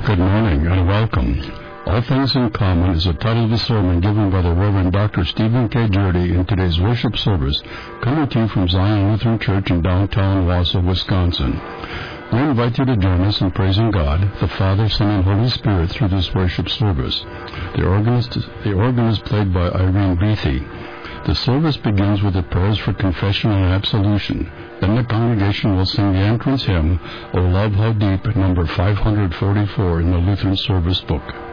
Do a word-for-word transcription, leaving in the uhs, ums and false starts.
Good morning and welcome. All Things in Common is the title of the sermon given by the Reverend Doctor Stephen K. Jurdy in today's worship service, coming to you from Zion Lutheran Church in downtown Wausau, Wisconsin. We invite you to join us in praising God, the Father, Son, and Holy Spirit through this worship service. The organist, the organ is played by Irene Beathy. The service begins with the prayers for confession and absolution. Then the congregation will sing the entrance hymn, O Love How Deep, number five hundred forty-four in the Lutheran Service Book.